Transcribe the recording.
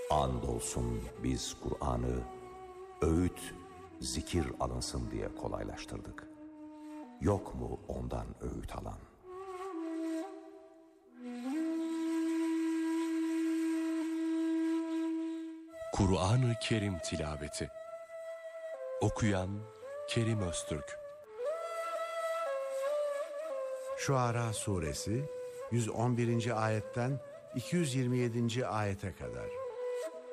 Andolsun biz Kur'an'ı öğüt, zikir alınsın diye kolaylaştırdık. Yok mu ondan öğüt alan? Kur'an-ı Kerim tilaveti. Okuyan Kerim Öztürk. Şuara Suresi 111. ayetten 227. ayete kadar.